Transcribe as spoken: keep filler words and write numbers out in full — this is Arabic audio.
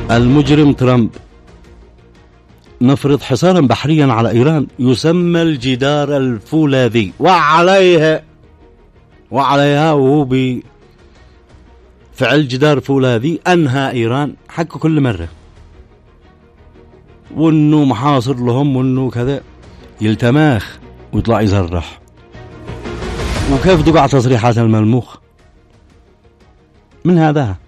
المجرم ترامب نفرض حصارا بحريا على إيران يسمى الجدار الفولاذي، وعليها وعليها وهو بفعل جدار فولاذي أنهى إيران حق كل مرة، وإنه محاصر لهم وإنه كذا يلتماخ ويطلع يزرح. وكيف تقع تصريحات الملموخ من هذا؟